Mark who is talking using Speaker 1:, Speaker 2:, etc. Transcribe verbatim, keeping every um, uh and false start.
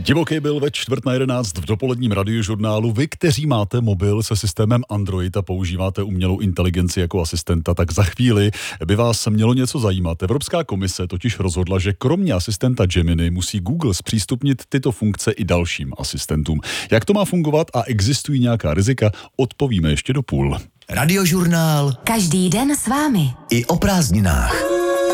Speaker 1: Divoký byl ve čtvrt na jedenáct v dopoledním radiožurnálu. Vy, kteří máte mobil se systémem Android a používáte umělou inteligenci jako asistenta, tak za chvíli by vás mělo něco zajímat. Evropská komise totiž rozhodla, že kromě asistenta Gemini musí Google zpřístupnit tyto funkce i dalším asistentům. Jak to má fungovat a existují nějaká rizika, odpovíme ještě do půl.
Speaker 2: Radiožurnál.
Speaker 3: Každý den s vámi.
Speaker 2: I o prázdninách.